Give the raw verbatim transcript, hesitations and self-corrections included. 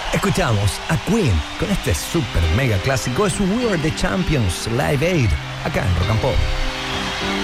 Escuchamos a Queen con este super mega clásico. Es We Are the Champions Live Aid, acá en Rock and Pop.